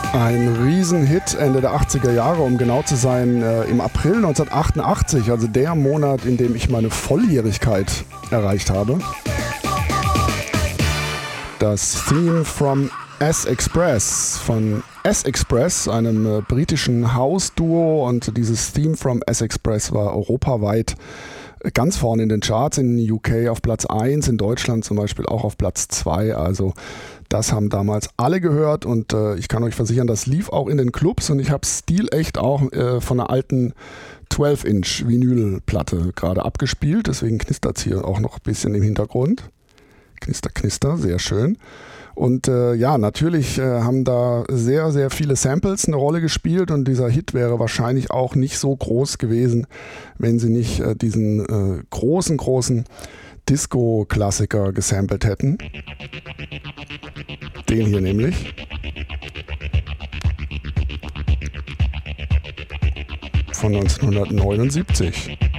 Ein Riesenhit Ende der 80er Jahre, um genau zu sein, im April 1988, also der Monat, in dem ich meine Volljährigkeit erreicht habe. Das Theme from S-Express von S-Express, einem britischen House-Duo, und dieses Theme from S-Express war europaweit ganz vorne in den Charts, in UK auf Platz 1, in Deutschland zum Beispiel auch auf Platz 2, also das haben damals alle gehört und ich kann euch versichern, das lief auch in den Clubs und ich habe stilecht auch von einer alten 12-Inch Vinylplatte gerade abgespielt, deswegen knistert es hier auch noch ein bisschen im Hintergrund. Knister, knister, sehr schön. Und ja, natürlich haben da sehr, sehr viele Samples eine Rolle gespielt und dieser Hit wäre wahrscheinlich auch nicht so groß gewesen, wenn sie nicht diesen großen Disco-Klassiker gesampelt hätten. Den hier nämlich. Von 1979.